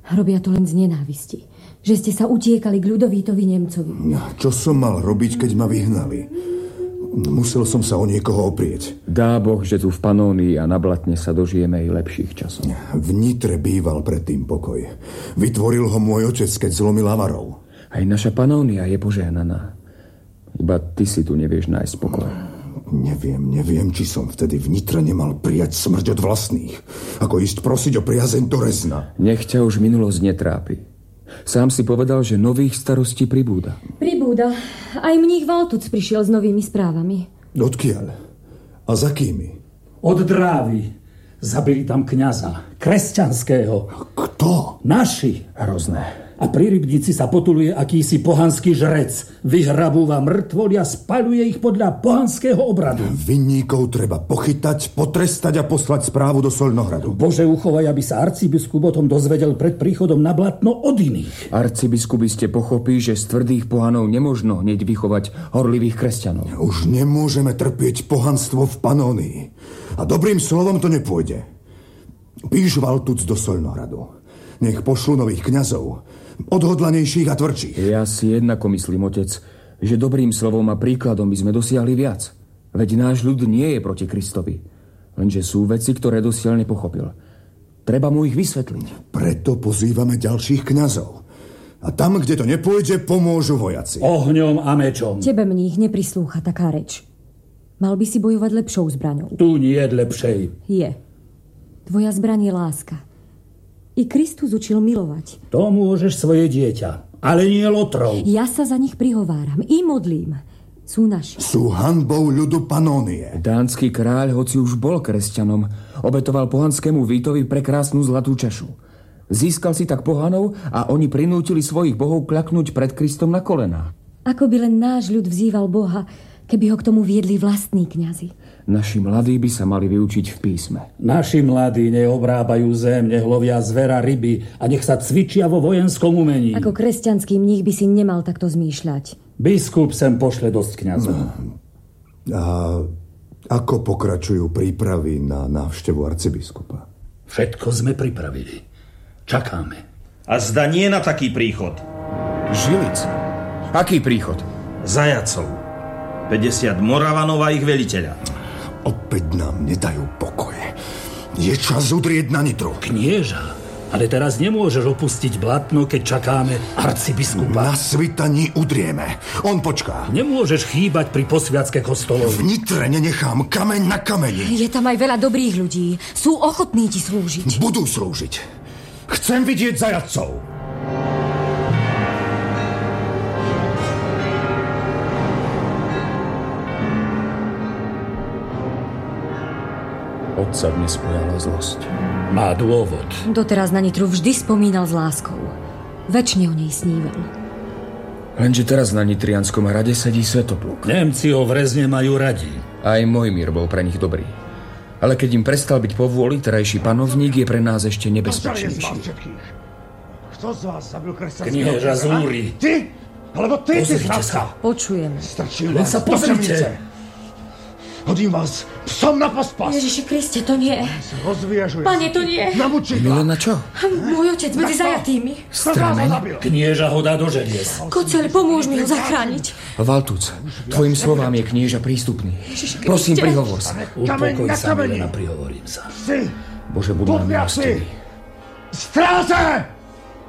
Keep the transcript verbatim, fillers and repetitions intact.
Robia to len z nenávisti. Že ste sa utiekali k Ľudovítovi Nemcovi. Čo som mal robiť, keď ma vyhnali? Musel som sa o niekoho oprieť. Dá Boh, že tu v Panónii a na Blatne sa dožijeme aj lepších časov. V Nitre býval predtým pokoj. Vytvoril ho môj otec, keď zlomil Avarov. Aj naša Panónia je požehnaná. Iba ty si tu nevieš nájsť pokoj. Neviem, neviem, či som vtedy v Nitre nemal prijať smrť od vlastných. Ako ísť prosiť o priazeň do Rezna. Nech ťa už minulosť netrápi. Sám si povedal, že nových starostí pribúda. Pribúda. Aj mních Valtuc prišiel s novými správami. Odkiaľ? A za kými? Od Drávy. Zabili tam kňaza. Kresťanského. Kto? Naši. Hrozné. A pri Rybnici sa potuluje akýsi pohanský žrec. Vyhrabúva mŕtvoly a spaľuje ich podľa pohanského obradu. Vinníkov treba pochytať, potrestať a poslať správu do Soľnohradu. Bože, uchovaj, aby sa arcibiskup o tom dozvedel pred príchodom na Blatno od iných. Arcibiskup iste pochopí, že z tvrdých pohanov nemožno hneď vychovať horlivých kresťanov. Už nemôžeme trpieť pohanstvo v Panónii. A dobrým slovom to nepôjde. Píš Valtuc do Soľnohradu. Nech pošlu nových kňazov. Odhodlanejších a tvrdších. Ja si jednako myslím, otec, že dobrým slovom a príkladom by sme dosiahli viac. Veď náš ľud nie je proti Kristovi. Lenže sú veci, ktoré dosiaľ nepochopil. Treba mu ich vysvetliť. Preto pozývame ďalších kňazov. A tam, kde to nepôjde, pomôžu vojaci. Ohňom a mečom. Tebe mních neprislúcha taká reč. Mal by si bojovať lepšou zbraňou. Tu nie je lepšej. Je. Tvoja zbraň je láska. I Kristus učil milovať. To môžeš svoje dieťa, ale nie lotrov. Ja sa za nich prihováram i modlím. Sú naši. Sú hanbou ľudu Panónie. Dánsky kráľ, hoci už bol kresťanom, obetoval pohanskému Vítovi prekrásnu zlatú čašu. Získal si tak pohanov a oni prinútili svojich bohov kľaknúť pred Kristom na kolená. Ako by len náš ľud vzýval Boha, keby ho k tomu viedli vlastní kňazi. Naši mladí by sa mali vyučiť v písme. Naši mladí neobrábajú zem, nech lovia zvera, ryby a nech sa cvičia vo vojenskom umení. Ako kresťanský mních by si nemal takto zmýšľať. Biskup sem pošle dosť kňazov. No. A ako pokračujú prípravy na návštevu arcibiskupa? Všetko sme pripravili. Čakáme. A zda nie na taký príchod. Žilic. Aký príchod? Zajacov. päťdesiat Moravanov a ich veliteľa. Opäť nám nedajú pokoj. Je čas udrieť na Nitru. Knieža, ale teraz nemôžeš opustiť Blatno, keď čakáme arcibiskupa. Na svitaní udrieme. On počká. Nemôžeš chýbať pri posviacke kostolov. V Nitre nenechám kameň na kameni. Je tam aj veľa dobrých ľudí. Sú ochotní ti slúžiť. Budú slúžiť. Chcem vidieť zajatcov. Otca dnes spojala zlosť. Má dôvod. Doteraz na Nitru vždy spomínal s láskou. Večne o nej sníval. Lenže teraz na Nitrianskom hrade sedí Svetopluk. Nemci ho v Rezne majú radi. Aj Mojmír bol pre nich dobrý. Ale keď im prestal byť povôli, terajší panovník je pre nás ešte nebezpečnejší. Kto z vás zabil kresťanského? Knieža Zúri. Ty? Alebo ty, ty zradca? Počujeme. Strčím Len vás sa do pozrite. temnice. Hodím vás psom na pospas. Ježiši Kriste, to nie. Rozviežujem. Pane, to nie. Na mučidla. Milé na čo? Môj otec medzi zajatými. Strameň? Knieža ho dá do želiez. Koceľ, pomôž mi ho zachrániť. Valtuc, tvojim slovám je knieža prístupný. Prosím, prihovor sa. Upokoj sa, Milena, prihovorím sa. Ty, Bože, buď nám milostivý. stráže!